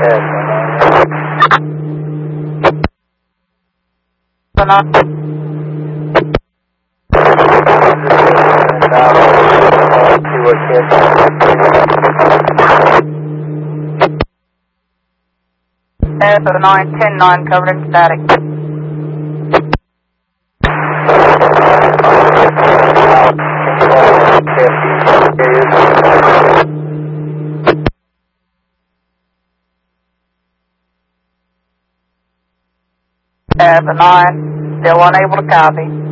Air 910-9 covered in static. Air 9, still unable to copy.